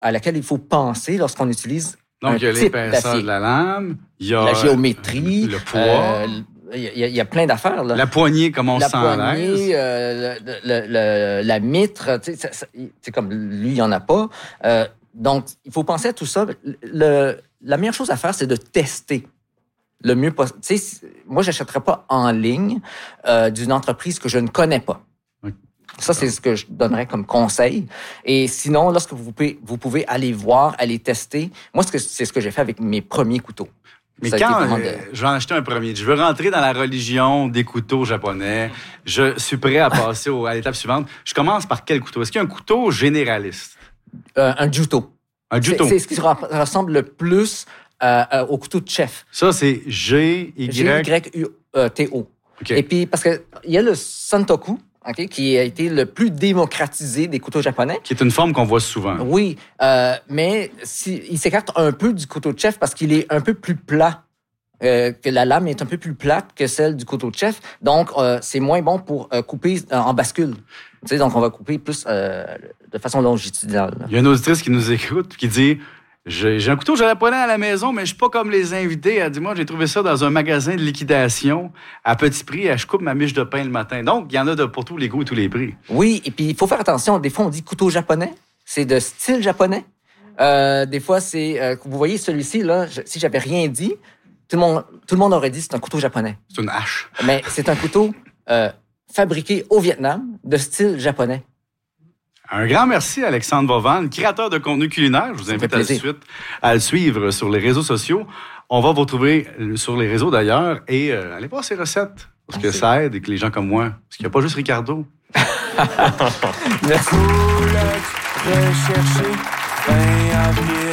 à laquelle il faut penser lorsqu'on utilise donc, il y a type l'épaisseur d'acier. de la lame, il y a La géométrie, le poids, il y a plein d'affaires. Là. la poignée, comme on La se sent à poignée, l'aise. la mitre, c'est comme lui, il n'y en a pas. Donc, il faut penser à tout ça. La meilleure chose à faire, c'est de tester le mieux possible. Moi, je n'achèterais pas en ligne d'une entreprise que je ne connais pas. Oui. Ça, c'est ce que je donnerais comme conseil. Et sinon, lorsque vous pouvez aller voir, aller tester. Moi, c'est ce que j'ai fait avec mes premiers couteaux. Mais Ça a été quand vraiment je vais en acheter un premier, je veux rentrer dans la religion des couteaux japonais, je suis prêt à passer à l'étape suivante. Je commence par quel couteau? Est-ce qu'il y a un couteau généraliste? Un juto. Un juto. C'est ce qui ressemble le plus au couteau de chef. Ça, c'est G-Y-U-T-O. Okay. Et puis, parce qu'il y a le Santoku, okay, qui a été le plus démocratisé des couteaux japonais. Qui est une forme qu'on voit souvent. Oui, mais il s'écarte un peu du couteau de chef parce qu'il est un peu plus plat. Que la lame est un peu plus plate que celle du couteau de chef. Donc, c'est moins bon pour couper en bascule. Tu sais, donc, on va couper plus de façon longitudinale. Il y a une auditrice qui nous écoute qui dit « J'ai un couteau japonais à la maison, mais je suis pas comme les invités. » Elle dit « Moi, j'ai trouvé ça dans un magasin de liquidation à petit prix. Je coupe ma miche de pain le matin. » Donc, il y en a pour tous les goûts et tous les prix. Oui, et puis il faut faire attention. Des fois, on dit couteau japonais. C'est de style japonais. Des fois, c'est... vous voyez celui-ci, là, si j'avais rien dit... Tout le monde aurait dit que c'est un couteau japonais. C'est une hache. Mais c'est un couteau fabriqué au Vietnam, de style japonais. Un grand merci, Alexandre Vovan, créateur de contenu culinaire. Je vous invite à le suivre sur les réseaux sociaux. On va vous retrouver sur les réseaux d'ailleurs et allez voir ses recettes. Parce que ça aide et que les gens comme moi, parce qu'il n'y a pas juste Ricardo. Merci. Rechercher fin avril.